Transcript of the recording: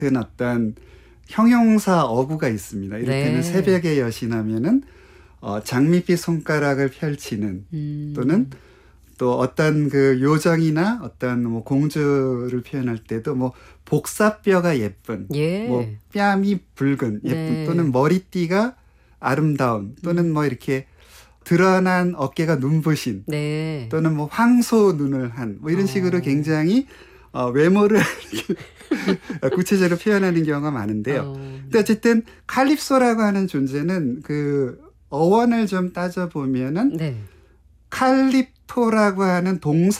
어떤 형용사 어구가 있습니다. 이를테면 네. 새벽에 여신하면은 장밋빛 손가락을 펼치는 또는 또 어떤 그 요정이나 어떤 뭐 공주를 표현할 때도 뭐 복사뼈가 예쁜, 예. 뭐 뺨이 붉은 예쁜 네. 또는 머리띠가 아름다운 또는 뭐 이렇게 드러난 어깨가 눈부신 네. 또는 뭐 황소 눈을 한 뭐 이런 식으로 굉장히 외모를 구체적으로 표현하는 경우가 많은데요. 근데 어쨌든 칼립소라고 하는 존재는 그 어원을 좀 따져보면은 네. 칼립토라고 하는 동사